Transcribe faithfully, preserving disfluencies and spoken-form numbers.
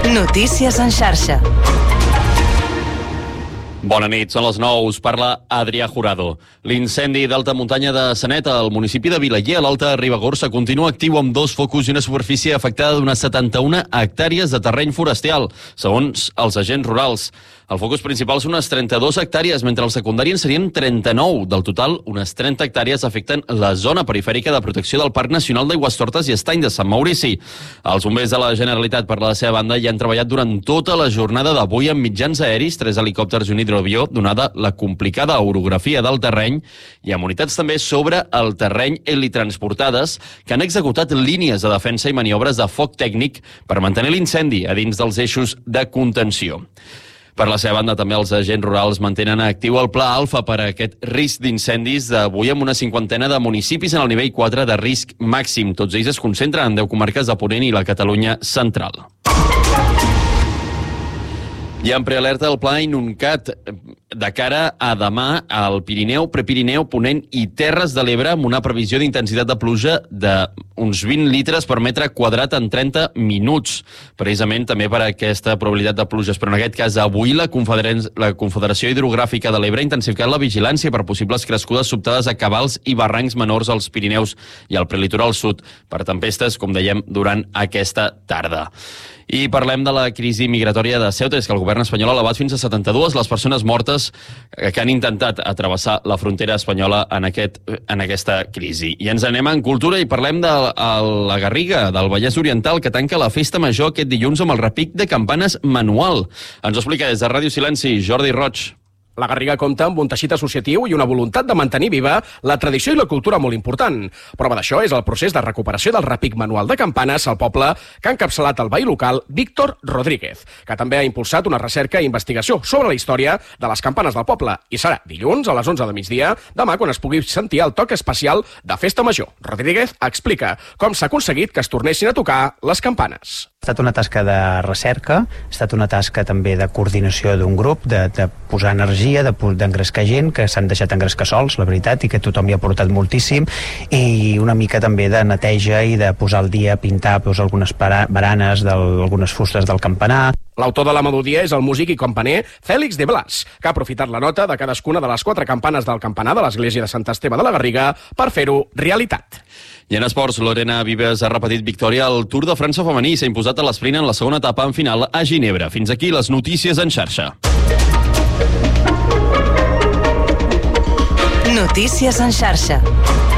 Notícies en xarxa. Bona nit, són les nou, us parla Adrià Jurado. L'incendi d'alta muntanya de Sanet, al municipi de Vilaller, a l'Alta Ribagorça, continua actiu amb dos focus i una superfície afectada d'unes setanta-una hectàrees de terreny forestal, segons els agents rurals. El focus principal són unes trenta-dues hectàrees, mentre el secundari en serien trenta-nou. Del total, unes trenta hectàrees afecten la zona perifèrica de protecció del Parc Nacional d'Aigüestortes i Estany de Sant Maurici. Els bombers de la Generalitat, per la seva banda, hi han treballat durant tota la jornada d'avui amb mitjans aeris, tres helicòpters i un hidroavió, donada la complicada orografia del terreny, i amb unitats també sobre el terreny helitransportades que han executat línies de defensa i maniobres de foc tècnic per mantenir l'incendi a dins dels eixos de contenció. Per la seva banda, també els agents rurals mantenen actiu el Pla Alfa per a aquest risc d'incendis d'avui amb una cinquantena de municipis en el nivell quatre de risc màxim. Tots ells es concentren en deu comarques de Ponent i la Catalunya central. Hi ha en prealerta el pla Inuncat de cara a demà al Pirineu, Prepirineu, Ponent i Terres de l'Ebre amb una previsió d'intensitat de pluja d'uns vint litres per metre quadrat en trenta minuts. Precisament també per a aquesta probabilitat de pluges. Però en aquest cas, avui la, Confederació, la Confederació Hidrogràfica de l'Ebre ha intensificat la vigilància per possibles crescudes sobtades a cabals i barrancs menors als Pirineus i al prelitoral sud per tempestes, com dèiem, durant aquesta tarda. I parlem de la crisi migratòria de Ceuta. És que el govern espanyol ha elevat fins a setanta-dues les persones mortes que han intentat atravessar la frontera espanyola en, aquest, en aquesta crisi. I ens anem en cultura i parlem de la Garriga, del Vallès Oriental, que tanca la festa major aquest dilluns amb el repic de campanes manual. Ens ho explica des de Ràdio Silenci, Jordi Roig. La Garriga compta amb un teixit associatiu i una voluntat de mantenir viva la tradició i la cultura molt important. Prova d'això és el procés de recuperació del repic manual de campanes al poble que ha encapçalat el veí local Víctor Rodríguez, que també ha impulsat una recerca i investigació sobre la història de les campanes del poble. I serà dilluns a les onze de migdia, demà quan es pugui sentir el toc especial de Festa Major. Rodríguez explica com s'ha aconseguit que es tornessin a tocar les campanes. Ha estat una tasca de recerca, ha estat una tasca també de coordinació d'un grup, de, de posar energia, d'engrescar gent, que s'han deixat engrescar sols, la veritat, i que tothom hi ha aportat moltíssim, i una mica també de neteja i de posar al dia, pintar doncs, algunes baranes, algunes fustes del campanar. L'autor de la melodia és el músic i campaner Félix de Blas, que ha aprofitat la nota de cadascuna de les quatre campanes del campanar de l'església de Sant Esteve de la Garriga per fer-ho realitat. I en esports, Lorena Vives ha repetit victòria al Tour de França femení i s'ha imposat a l'esprint en la segona etapa en final a Ginebra. Fins aquí les notícies en xarxa. Notícies en xarxa.